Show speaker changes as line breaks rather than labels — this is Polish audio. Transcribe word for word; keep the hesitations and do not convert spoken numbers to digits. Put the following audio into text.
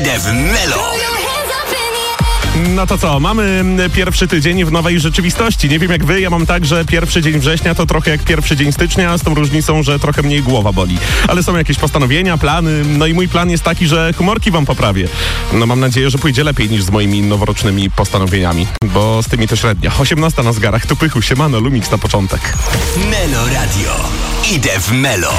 Idę w Melo.
No to co, mamy pierwszy tydzień w nowej rzeczywistości. Nie wiem jak wy, ja mam tak, że pierwszy dzień września to trochę jak pierwszy dzień stycznia, z tą różnicą, że trochę mniej głowa boli. Ale są jakieś postanowienia, plany, no i mój plan jest taki, że humorki wam poprawię. No mam nadzieję, że pójdzie lepiej niż z moimi noworocznymi postanowieniami, bo z tymi to średnia. osiemnasta na zgarach, tu pychu, siemano, Lumix na początek.
Melo Radio. Idę w Melo.